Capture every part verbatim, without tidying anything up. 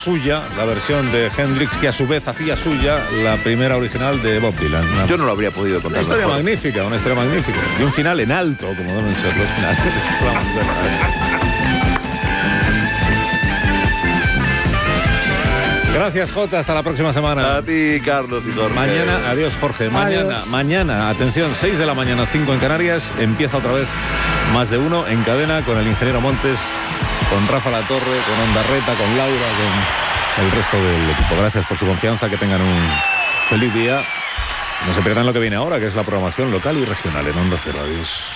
suya, la versión de Hendrix, que a su vez hacía suya la primera original de Bob Dylan. Una, Yo no lo habría podido contar. Una historia mejor. magnífica, una historia magnífica. Y un final en alto, como deben ser los finales. Gracias, Jota. Hasta la próxima semana. A ti, Carlos y Jorge. Mañana, adiós, Jorge. Mañana, adiós. mañana, atención, seis de la mañana, cinco en Canarias. Empieza otra vez Más de Uno en cadena con el ingeniero Montes, con Rafa Latorre, con Ondarreta, con Laura, con el resto del equipo. Gracias por su confianza, que tengan un feliz día. No se pierdan lo que viene ahora, que es la programación local y regional en Onda Cero. Adiós.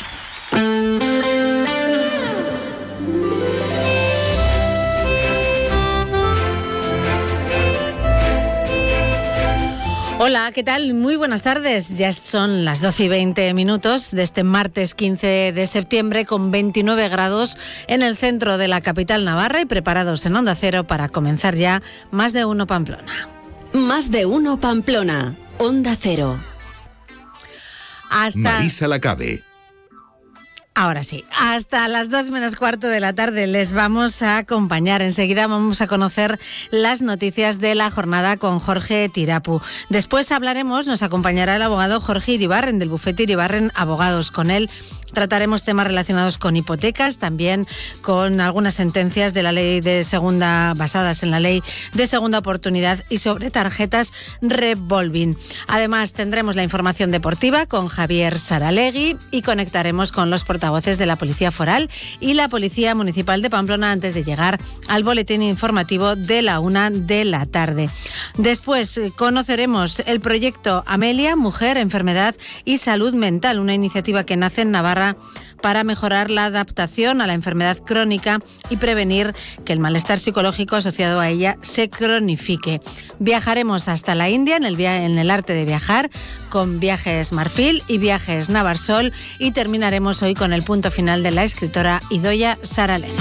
Hola, ¿qué tal? Muy buenas tardes. Ya son las doce y veinte minutos de este martes quince de septiembre con veintinueve grados en el centro de la capital navarra y preparados en Onda Cero para comenzar ya Más de Uno Pamplona. Más de Uno Pamplona, Onda Cero. Hasta... Marisa Lacabe. Ahora sí, hasta las dos menos cuarto de la tarde les vamos a acompañar. Enseguida vamos a conocer las noticias de la jornada con Jorge Tirapu. Después hablaremos, nos acompañará el abogado Jorge Iribarren del bufete Iribarren Abogados. Con él trataremos temas relacionados con hipotecas, también con algunas sentencias de la ley de segunda, basadas en la ley de segunda oportunidad y sobre tarjetas revolving. Además tendremos la información deportiva con Javier Saralegui y conectaremos con los portavoces de la Policía Foral y la Policía Municipal de Pamplona antes de llegar al boletín informativo de la una de la tarde. Después conoceremos el proyecto Amelia, Mujer, Enfermedad y Salud Mental, una iniciativa que nace en Navarra para mejorar la adaptación a la enfermedad crónica y prevenir que el malestar psicológico asociado a ella se cronifique. Viajaremos hasta la India en el, via- en el arte de viajar con Viajes Marfil y Viajes Navarsol y terminaremos hoy con el punto final de la escritora Idoia Saralegui.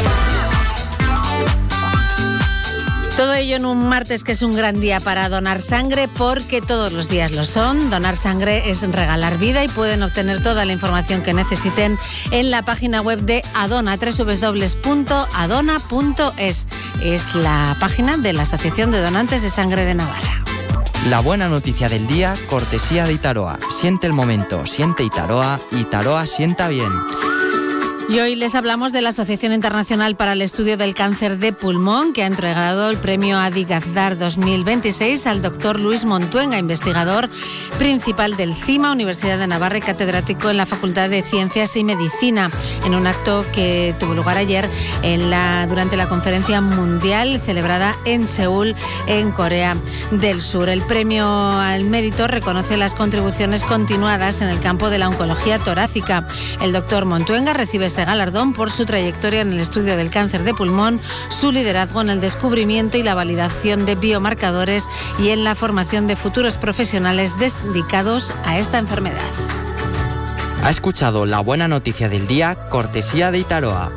Todo ello en un martes que es un gran día para donar sangre, porque todos los días lo son. Donar sangre es regalar vida y pueden obtener toda la información que necesiten en la página web de Adona, doble u doble u doble u punto adona punto es. Es la página de la Asociación de Donantes de Sangre de Navarra. La buena noticia del día, cortesía de Itaroa. Siente el momento, siente Itaroa, Itaroa sienta bien. Y hoy les hablamos de la Asociación Internacional para el Estudio del Cáncer de Pulmón, que ha entregado el premio Adi Gazdar dos mil veintiséis al doctor Luis Montuenga, investigador principal del CIMA, Universidad de Navarra y catedrático en la Facultad de Ciencias y Medicina, en un acto que tuvo lugar ayer en la, durante la conferencia mundial celebrada en Seúl, en Corea del Sur. El premio al mérito reconoce las contribuciones continuadas en el campo de la oncología torácica. El doctor Montuenga recibe este galardón por su trayectoria en el estudio del cáncer de pulmón, su liderazgo en el descubrimiento y la validación de biomarcadores y en la formación de futuros profesionales dedicados a esta enfermedad. Ha escuchado la buena noticia del día, cortesía de Itaroa.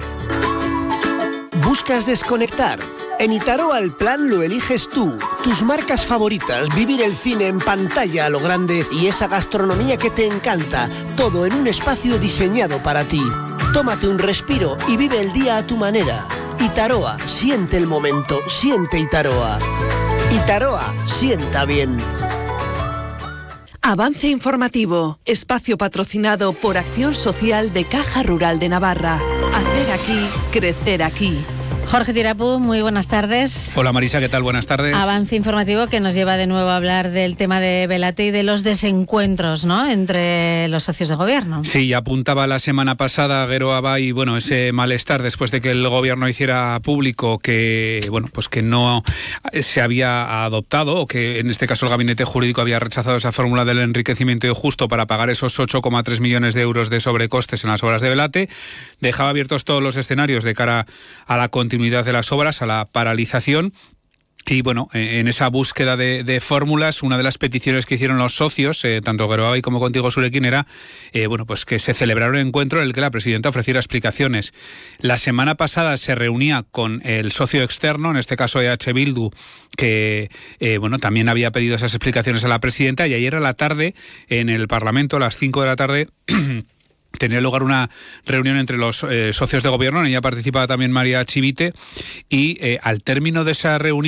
¿Buscas desconectar? En Itaroa el plan lo eliges tú. Tus marcas favoritas, vivir el cine en pantalla a lo grande y esa gastronomía que te encanta. Todo en un espacio diseñado para ti. Tómate un respiro y vive el día a tu manera. Itaroa, siente el momento, siente Itaroa. Itaroa, sienta bien. Avance informativo, espacio patrocinado por Acción Social de Caja Rural de Navarra. Hacer aquí, crecer aquí. Jorge Tirapu, muy buenas tardes. Hola Marisa, ¿qué tal? Buenas tardes. Avance informativo que nos lleva de nuevo a hablar del tema de Belate y de los desencuentros, ¿no?, entre los socios de gobierno. Sí, apuntaba la semana pasada Geroa Bay, bueno, ese malestar después de que el gobierno hiciera público que, bueno, pues que no se había adoptado, o que en este caso el gabinete jurídico había rechazado esa fórmula del enriquecimiento injusto para pagar esos ocho coma tres millones de euros de sobrecostes en las obras de Belate. Dejaba abiertos todos los escenarios de cara a la continuidad de las obras, a la paralización. Y bueno, en esa búsqueda de, de fórmulas, una de las peticiones que hicieron los socios, eh, tanto Geroa Bay como Contigo Surekin, era eh, bueno, pues que se celebrara un encuentro en el que la presidenta ofreciera explicaciones. La semana pasada se reunía con el socio externo, en este caso E H Bildu, que eh, bueno, también había pedido esas explicaciones a la presidenta, y ayer a la tarde, en el Parlamento, a las cinco de la tarde, tenía lugar una reunión entre los eh, socios de gobierno, en ella participaba también María Chivite, y eh, al término de esa reunión